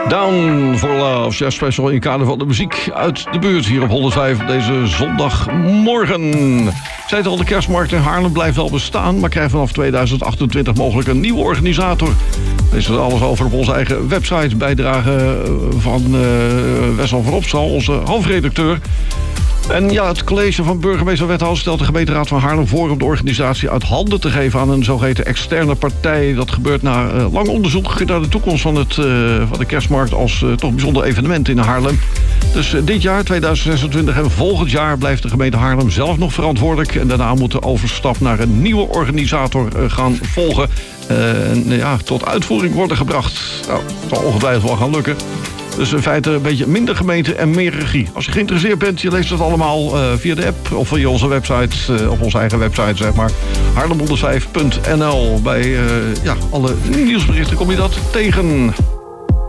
Down for Love, Jazz Special in kader van de muziek uit de buurt hier op 105 deze zondagmorgen. Ik zei het al, de kerstmarkt in Haarlem blijft al bestaan, maar krijgt vanaf 2028 mogelijk een nieuwe organisator. Er is er alles over op onze eigen website. Bijdrage van Wessel van Opstal, onze hoofdredacteur. En ja, het college van burgemeester-wethouder stelt de gemeenteraad van Haarlem voor om de organisatie uit handen te geven aan een zogeheten externe partij. Dat gebeurt na lang onderzoek naar de toekomst van de kerstmarkt als toch bijzonder evenement in Haarlem. Dus dit jaar, 2026 en volgend jaar blijft de gemeente Haarlem zelf nog verantwoordelijk. En daarna moet de overstap naar een nieuwe organisator gaan volgen. En ja, tot uitvoering worden gebracht. Nou, het zal ongetwijfeld wel gaan lukken. Dus in feite een beetje minder gemeente en meer regie. Als je geïnteresseerd bent, je leest het allemaal via de app of via onze website, op onze eigen website zeg maar. Haarlem105.nl. Bij alle nieuwsberichten kom je dat tegen.